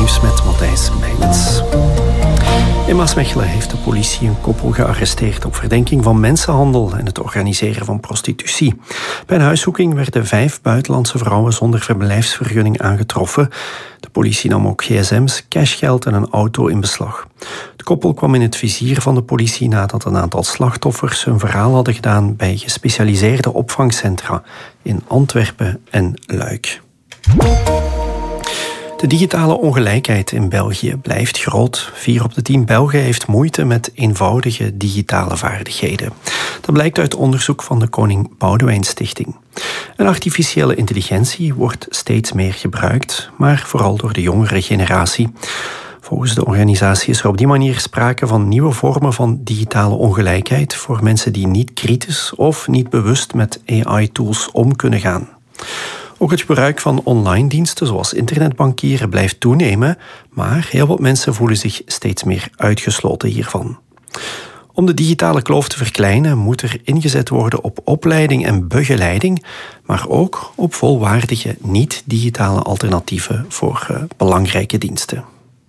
Nieuws met Matthijs Meijmens. In Maasmechelen heeft de politie een koppel gearresteerd op verdenking van mensenhandel en het organiseren van prostitutie. Bij een huiszoeking werden 5 buitenlandse vrouwen zonder verblijfsvergunning aangetroffen. De politie nam ook gsm's, cashgeld en een auto in beslag. Het koppel kwam in het vizier van de politie nadat een aantal slachtoffers hun verhaal hadden gedaan bij gespecialiseerde opvangcentra in Antwerpen en Luik. De digitale ongelijkheid in België blijft groot. 4 op de 10 Belgen heeft moeite met eenvoudige digitale vaardigheden. Dat blijkt uit onderzoek van de Koning Boudewijn Stichting. En artificiële intelligentie wordt steeds meer gebruikt, maar vooral door de jongere generatie. Volgens de organisatie is er op die manier sprake van nieuwe vormen van digitale ongelijkheid voor mensen die niet kritisch of niet bewust met AI-tools om kunnen gaan. Ook het gebruik van online diensten zoals internetbankieren blijft toenemen, maar heel wat mensen voelen zich steeds meer uitgesloten hiervan. Om de digitale kloof te verkleinen moet er ingezet worden op opleiding en begeleiding, maar ook op volwaardige niet-digitale alternatieven voor belangrijke diensten.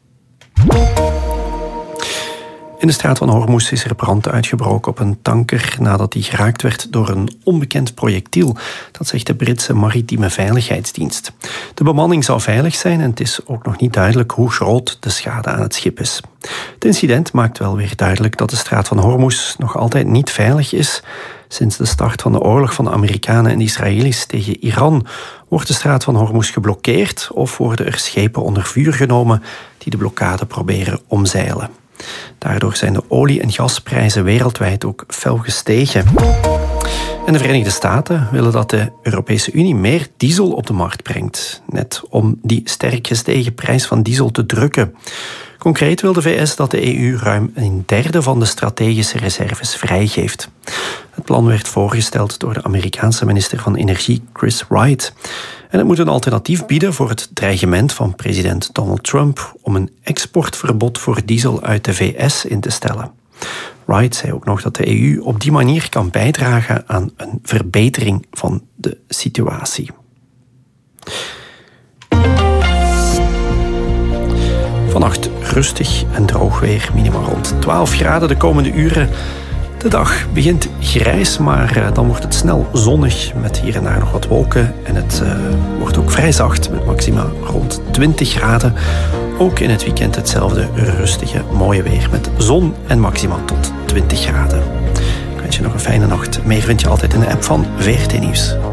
In de straat van Hormuz is er brand uitgebroken op een tanker nadat die geraakt werd door een onbekend projectiel. Dat zegt de Britse Maritieme Veiligheidsdienst. De bemanning zou veilig zijn en het is ook nog niet duidelijk hoe groot de schade aan het schip is. Het incident maakt wel weer duidelijk dat de straat van Hormuz nog altijd niet veilig is. Sinds de start van de oorlog van de Amerikanen en de Israëli's tegen Iran wordt de straat van Hormuz geblokkeerd of worden er schepen onder vuur genomen die de blokkade proberen omzeilen. Daardoor zijn de olie- en gasprijzen wereldwijd ook fel gestegen. En de Verenigde Staten willen dat de Europese Unie meer diesel op de markt brengt, net om die sterk gestegen prijs van diesel te drukken. Concreet wil de VS dat de EU ruim 1/3 van de strategische reserves vrijgeeft. Het plan werd voorgesteld door de Amerikaanse minister van Energie Chris Wright. En het moet een alternatief bieden voor het dreigement van president Donald Trump om een exportverbod voor diesel uit de VS in te stellen. Wright zei ook nog dat de EU op die manier kan bijdragen aan een verbetering van de situatie. Vannacht rustig en droog weer, minimaal rond 12 graden de komende uren. De dag begint grijs, maar dan wordt het snel zonnig met hier en daar nog wat wolken. En het wordt ook vrij zacht met maxima rond 20 graden. Ook in het weekend hetzelfde rustige, mooie weer met zon en maxima tot 20 graden. Ik wens je nog een fijne nacht. Meer vind je altijd in de app van VRT Nieuws.